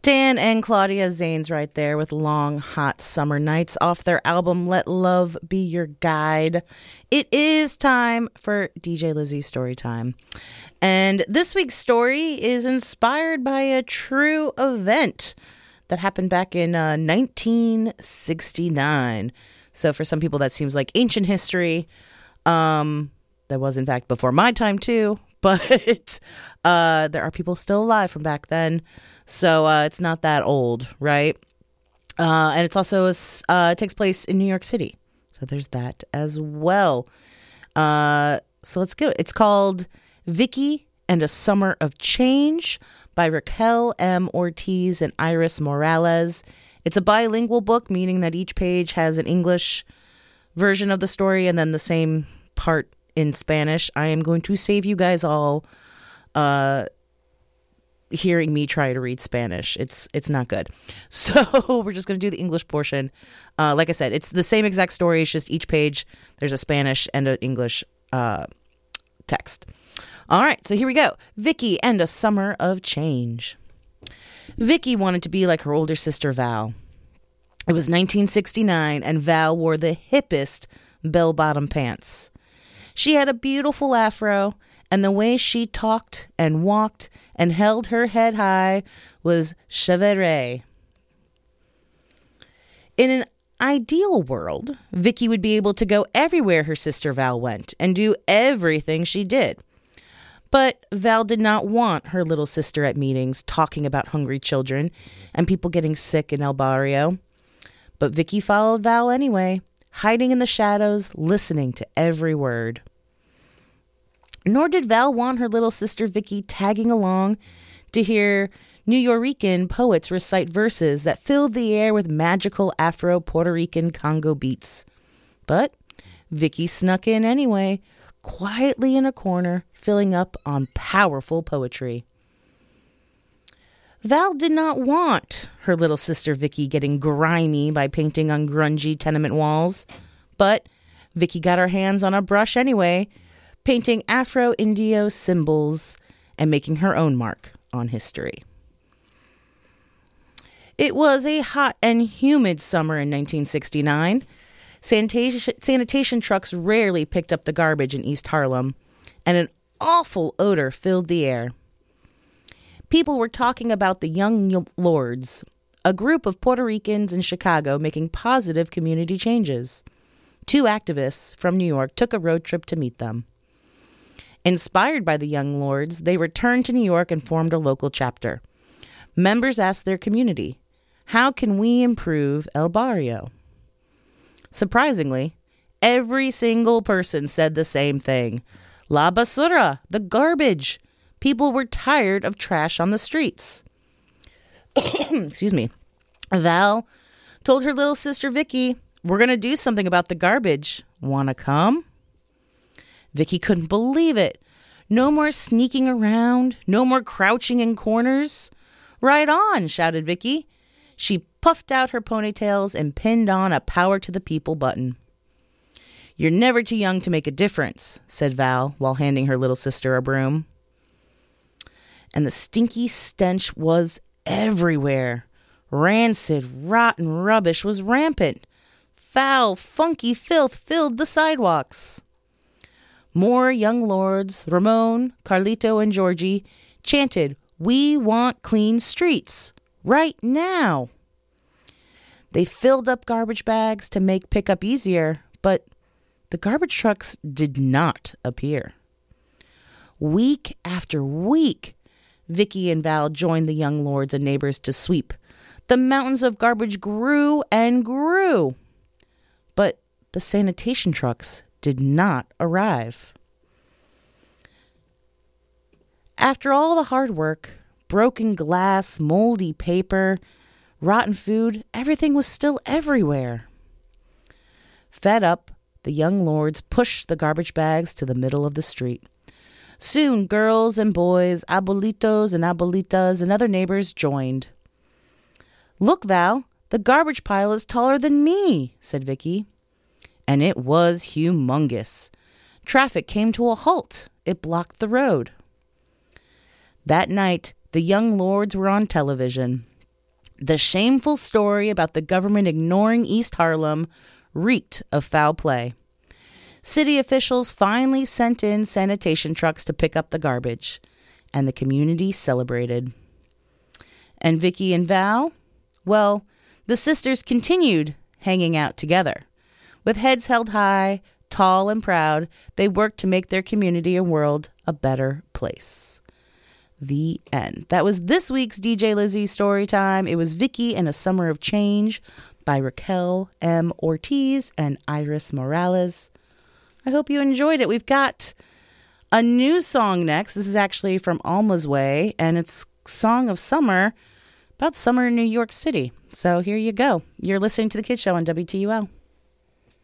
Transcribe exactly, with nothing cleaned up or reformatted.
Dan and Claudia Zanes right there with Long Hot Summer Nights off their album Let Love Be Your Guide. It is time for D J Lizzie's story time. And this week's story is inspired by a true event that happened back in uh, nineteen sixty-nine. So for some people that seems like ancient history. Um, that was in fact before my time too. But uh, there are people still alive from back then. So uh, it's not that old, right? Uh, and it's also, uh, it takes place in New York City. So there's that as well. Uh, so let's go. It's called Vicky and a Summer of Change by Raquel M. Ortiz and Iris Morales. It's a bilingual book, meaning that each page has an English version of the story and then the same part in Spanish. I am going to save you guys all uh, hearing me try to read Spanish. It's it's not good. So we're just going to do the English portion. Uh, like I said, it's the same exact story. It's just each page, there's a Spanish and an English uh, text. All right, so here we go. Vicky and a Summer of Change. Vicky wanted to be like her older sister, Val. It was nineteen sixty-nine, and Val wore the hippest bell-bottom pants. She had a beautiful afro, and the way she talked and walked and held her head high was chevere. In an ideal world, Vicky would be able to go everywhere her sister Val went and do everything she did. But Val did not want her little sister at meetings talking about hungry children and people getting sick in El Barrio. But Vicky followed Val anyway, hiding in the shadows, listening to every word. Nor did Val want her little sister Vicky tagging along to hear Nuyorican poets recite verses that filled the air with magical Afro-Puerto Rican Congo beats. But Vicky snuck in anyway, quietly in a corner, filling up on powerful poetry. Val did not want her little sister Vicky getting grimy by painting on grungy tenement walls, but Vicky got her hands on a brush anyway, painting Afro-Indio symbols and making her own mark on history. It was a hot and humid summer in nineteen sixty-nine. Sanitation, sanitation trucks rarely picked up the garbage in East Harlem, and an awful odor filled the air. People were talking about the Young Lords, a group of Puerto Ricans in Chicago making positive community changes. Two activists from New York took a road trip to meet them. Inspired by the Young Lords, they returned to New York and formed a local chapter. Members asked their community, "How can we improve El Barrio?" Surprisingly, every single person said the same thing. La basura, the garbage. People were tired of trash on the streets. Excuse me. Val told her little sister Vicky, "We're going to do something about the garbage. Want to come?" Vicky couldn't believe it. No more sneaking around. No more crouching in corners. "Right on," shouted Vicky. She puffed out her ponytails and pinned on a Power to the People button. "You're never too young to make a difference," said Val while handing her little sister a broom. And the stinky stench was everywhere. Rancid, rotten rubbish was rampant. Foul, funky filth filled the sidewalks. More young lords, Ramon, Carlito, and Georgie, chanted, "We want clean streets, right now." They filled up garbage bags to make pickup easier, but the garbage trucks did not appear. Week after week, Vicky and Val joined the Young Lords and neighbors to sweep. The mountains of garbage grew and grew, but the sanitation trucks did not arrive. After all the hard work, broken glass, moldy paper, rotten food, everything was still everywhere. Fed up, the Young Lords pushed the garbage bags to the middle of the street. Soon, girls and boys, abuelitos and abuelitas, and other neighbors joined. "Look, Val, the garbage pile is taller than me," said Vicky. And it was humongous. Traffic came to a halt. It blocked the road. That night, the Young Lords were on television. The shameful story about the government ignoring East Harlem reeked of foul play. City officials finally sent in sanitation trucks to pick up the garbage, and the community celebrated. And Vicky and Val? Well, the sisters continued hanging out together. With heads held high, tall and proud, they worked to make their community and world a better place. The end. That was this week's D J Lizzie story time. It was Vicky and a Summer of Change by Raquel M. Ortiz and Iris Morales. I hope you enjoyed it. We've got a new song next. This is actually from Alma's Way, and it's Song of Summer about summer in New York City. So here you go. You're listening to The Kid Show on W T U L.